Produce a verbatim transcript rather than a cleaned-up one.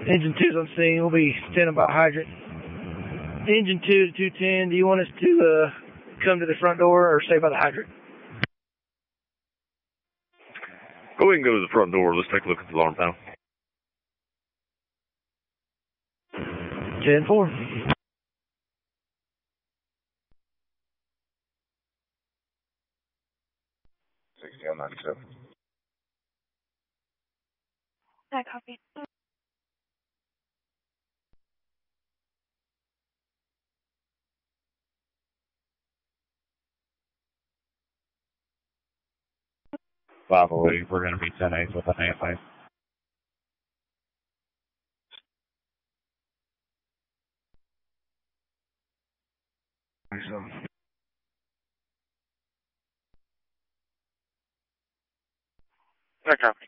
Engine two's on scene. We'll be standing by hydrant. Engine two to two ten, do you want us to uh, come to the front door or stay by the hydrant? Go ahead and go to the front door. Let's take a look at the alarm panel. ten four. sixty-one ninety-seven. I copy. five oh eight, we're going to be ten eight with an A F A. I copy.